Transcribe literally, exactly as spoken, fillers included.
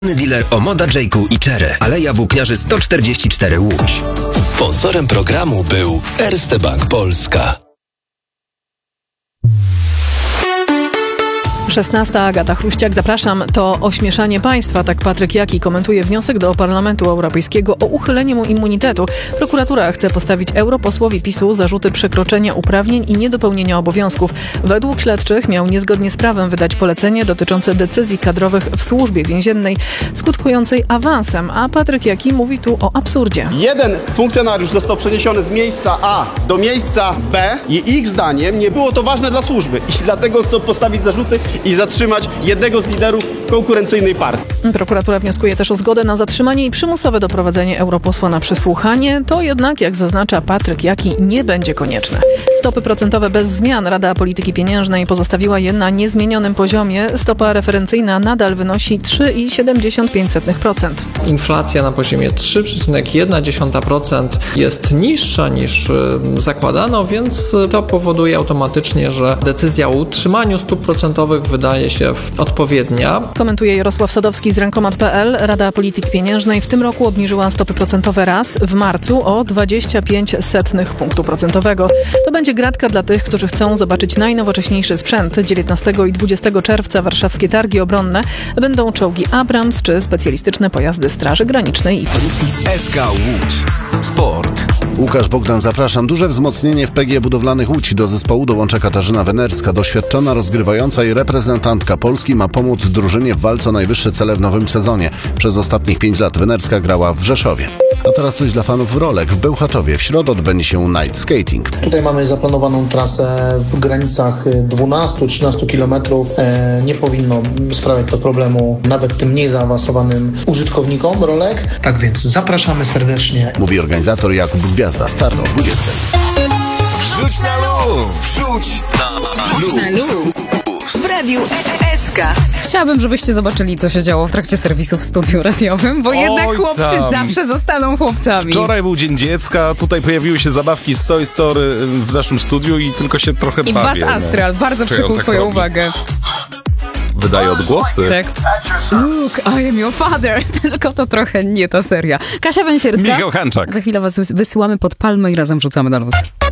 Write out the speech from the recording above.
Dealer Omoda, Jayku i Cherry. Aleja Włókniarzy sto czterdzieści cztery Łódź. Sponsorem programu był Erste Bank Polska. szesnasta. Agata Chruściak, zapraszam. To ośmieszanie państwa, tak Patryk Jaki komentuje wniosek do Parlamentu Europejskiego o uchylenie mu immunitetu. Prokuratura chce postawić europosłowi PiSu zarzuty przekroczenia uprawnień i niedopełnienia obowiązków. Według śledczych miał niezgodnie z prawem wydać polecenie dotyczące decyzji kadrowych w służbie więziennej, skutkującej awansem, a Patryk Jaki mówi tu o absurdzie. Jeden funkcjonariusz został przeniesiony z miejsca A do miejsca B i ich zdaniem nie było to ważne dla służby i dlatego chcą postawić zarzuty i zatrzymać jednego z liderów konkurencyjnej partii. Prokuratura wnioskuje też o zgodę na zatrzymanie i przymusowe doprowadzenie europosła na przesłuchanie. To jednak, jak zaznacza Patryk Jaki, nie będzie konieczne. Stopy procentowe bez zmian. Rada Polityki Pieniężnej pozostawiła je na niezmienionym poziomie. Stopa referencyjna nadal wynosi trzy przecinek siedemdziesiąt pięć procent. Inflacja na poziomie trzy przecinek jeden procent jest niższa niż zakładano, więc to powoduje automatycznie, że decyzja o utrzymaniu stóp procentowych wydaje się odpowiednia. Komentuje Jarosław Sadowski z rękomat kropka p l. Rada Polityki Pieniężnej w tym roku obniżyła stopy procentowe raz, w marcu o dwadzieścia pięć setnych punktu procentowego. To będzie gratka dla tych, którzy chcą zobaczyć najnowocześniejszy sprzęt. dziewiętnastego i dwudziestego czerwca warszawskie targi obronne będą czołgi Abrams czy specjalistyczne pojazdy Straży Granicznej i Policji. S K Łódź. Sport. Łukasz Bogdan, zapraszam. Duże wzmocnienie w P G E Budowlanych Łódź. Do zespołu dołącza Katarzyna Wenerska. Doświadczona rozgrywająca i reprezentantka Polski ma pomóc drużynie w walce o najwyższe cele w nowym sezonie. Przez ostatnich pięć lat Wenerska grała w Rzeszowie. A teraz coś dla fanów rolek. W Bełchatowie w środę odbędzie się night skating. Tutaj mamy zaplanowaną trasę w granicach dwunastu do trzynastu kilometrów. E, nie powinno sprawiać to problemu nawet tym mniej zaawansowanym użytkownikom rolek. Tak więc zapraszamy serdecznie. Mówi organizator Jakub Gwiazda. Start o dwudziestej. Wrzuć na luz! Wrzuć na luz! Na luz! W Radiu S K. Chciałabym, żebyście zobaczyli, co się działo w trakcie serwisu w studiu radiowym, bo Oj, jednak chłopcy tam. zawsze zostaną chłopcami. Wczoraj był Dzień Dziecka, tutaj pojawiły się zabawki z Toy Story w naszym studiu i tylko się trochę I bawię. Was Astral bardzo Czy on przykuł tak twoją robi? uwagę. Wydaje odgłosy. Tak. Look, I am your father. Tylko to trochę nie ta seria. Kasia Węsierska. Michał Hanczak. Za chwilę was wysyłamy pod palmę i razem rzucamy na luz.